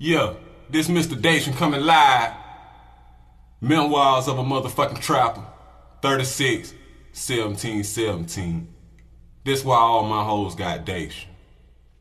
Yeah, this Mr. Dacian coming live. Memoirs of a motherfucking trapper. 36, 17, 17. This why all my hoes got Dacian.